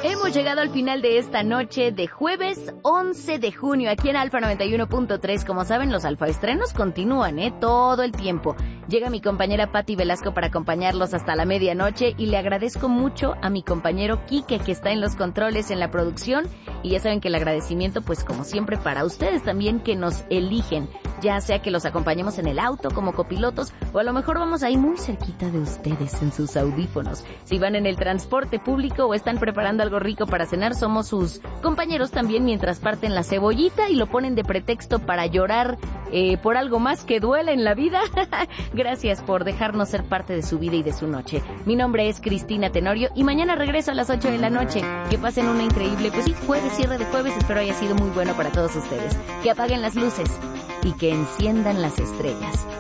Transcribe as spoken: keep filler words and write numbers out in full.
Hemos llegado al final de esta noche de jueves once de junio aquí en Alfa noventa y uno punto tres. Como saben, los Alfa estrenos continúan, ¿eh? Todo el tiempo. Llega mi compañera Patti Velasco para acompañarlos hasta la medianoche y le agradezco mucho a mi compañero Quique, que está en los controles, en la producción. Y ya saben que el agradecimiento, pues como siempre, para ustedes también que nos eligen, ya sea que los acompañemos en el auto como copilotos o a lo mejor vamos ahí muy cerquita de ustedes en sus audífonos. Si van en el transporte público o están preparando algo rico para cenar, somos sus compañeros también mientras parten la cebollita y lo ponen de pretexto para llorar eh, por algo más que duele en la vida. Gracias por dejarnos ser parte de su vida y de su noche. Mi nombre es Cristina Tenorio y mañana regreso a las ocho de la noche. Que pasen una increíble, pues sí, jueves, cierre de jueves, espero haya sido muy bueno para todos ustedes. Que apaguen las luces y que enciendan las estrellas.